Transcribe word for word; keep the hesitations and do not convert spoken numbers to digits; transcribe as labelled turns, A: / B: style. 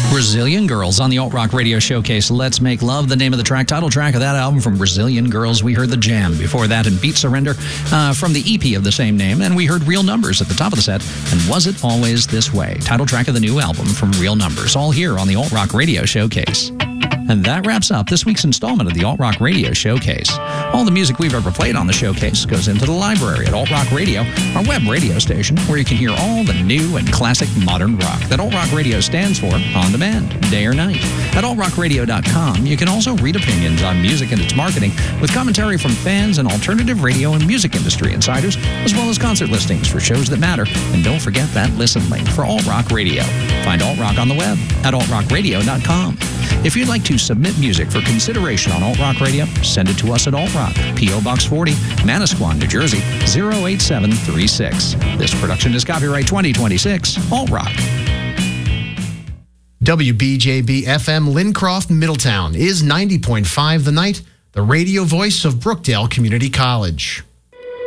A: Brazilian Girls on the Alt Rock Radio Showcase. Let's Make Love, the name of the track, title track of that album from Brazilian Girls. We heard The Jam before that and Beat Surrender uh, from the E P of the same name. And we heard Real Numbers at the top of the set and Was It Always This Way, title track of the new album from Real Numbers, all here on the Alt Rock Radio Showcase. And that wraps up this week's installment of the Alt Rock Radio Showcase. All the music we've ever played on the showcase goes into the library at Alt Rock Radio, our web radio station, where you can hear all the new and classic modern rock that Alt Rock Radio stands for on demand, day or night. At alt rock radio dot com, you can also read opinions on music and its marketing with commentary from fans and alternative radio and music industry insiders, as well as concert listings for shows that matter. And don't forget that listen link for Alt Rock Radio. Find Alt Rock on the web at alt rock radio dot com. If you'd like to submit music for consideration on Alt Rock Radio, send it to us at Alt Rock, P O Box forty, Manasquan, New Jersey, zero eight seven three six. This production is copyright twenty twenty-six, Alt Rock.
B: W B J B F M Lincroft, Middletown is ninety point five The Night, the radio voice of Brookdale Community College.